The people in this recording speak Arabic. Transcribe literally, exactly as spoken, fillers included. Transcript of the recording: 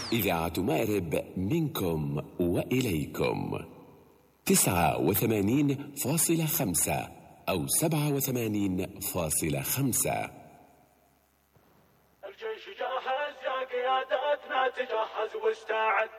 إذاعة مأرب منكم وإليكم تسعة وثمانين فاصلة خمسة أو سبعة وثمانين فاصلة خمسة. الجيش جاهز يا قياداتنا، تجهز واستعد.